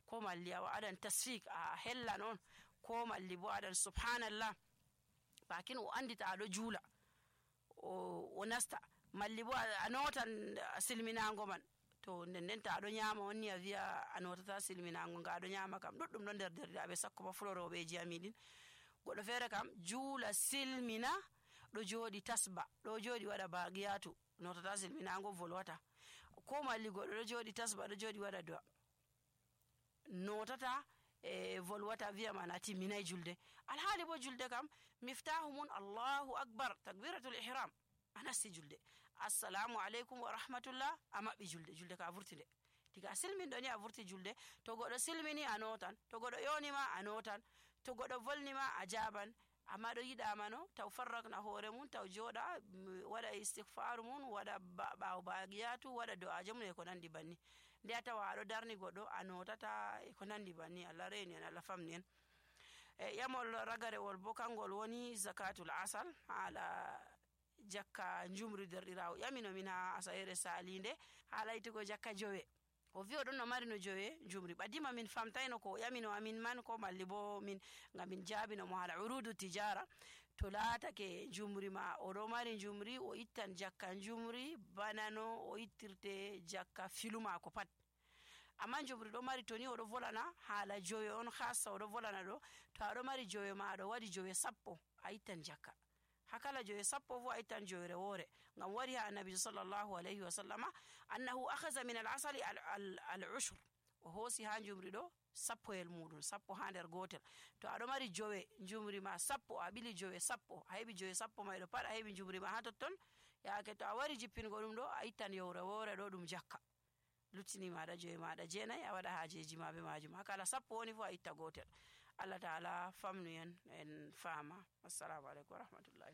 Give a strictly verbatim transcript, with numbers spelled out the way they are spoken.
ko malli a waɗan tasfik a hella non ko malli bo aɗan subhanallah bakin o andita aɗo juula o nasta malli bo a notan silminago man to nden ta aɗo ñaama wonni a wiya a notata silminago nga aɗo ñaama kam ɗuɗɗum ɗo nder derɗiraɓe sakko ba fuloroɓeji amin ɗin goɗɗo feere kam juula silmina ɗo jooɗi tasba ɗo jooɗi waɗa bagiyatu notata silminago volwata ko malli goɗɗo ɗo jooɗi tasba ɗo jooɗi waɗa do'a notata e volwata wiya man a timminay julde alhaali bo julde kam miftahu mun allahu akbar takbiratul ihram a nasti julde assalamu aleykum wa rahmatullah a maɓɓi julde julde ka vurtide tiga a silminɗo ni a vurti julde to goɗɗo silmini a notan to goɗɗo yonima a notan to goɗɗo volnima a jaban amma ɗo yiɗama no taw farrakna hoore mum taw jooɗa waɗa istighfaru mum waɗa ɓawo bagiyatu waɗa do'aje mum e ko nandi banni nde a tawa aɗo darni goɗɗo a notata e ko nandi banni Allah reni en Allah famni en e yamol ragarewol bo kangol woni zakatul asal haala jakka njumri derɗirawo yamino min ha asayere salinde haala yitugo jakka jowe o wi oɗon no mari no jowe njumri ɓadima min famtayno ko yamino amin man ko malli bo min ngam min jaabino mo haala urudu tijara to laatake njumri ma oɗo mari njumri o ittan jakka njumri banano o ittirte jakka filuma ko pat amma njumri ɗo mari toni oɗo volana haala jowe on hassa oɗo volana ɗo to aɗo mari jowe ma aɗo waɗi jowe sappo a ittan jakka hakala jowe sappo fu a ittan jowere woore ngam wari ha annabi sallallahu alayhi wa sallama annahu akhaza min al asali al ushr o hoosi ha njumri ɗo sappoyel muɗum sappo ha nder gotel to aɗo mari jowe njumri ma sappo a ɓili jowe sappo a heɓi jowe sappo mayɗo pat a heɓi njumri ma ha totton yaake to a wari jippingo ɗum ɗo a ittan yowre woore ɗo ɗum jakka luttini maɗa jowe maɗa jeenayi a waɗa hajeji ma be majum hakala sappo woni fu a itta gotel Allah taala famnu en en faama assalamu aleykum wa rahmatullah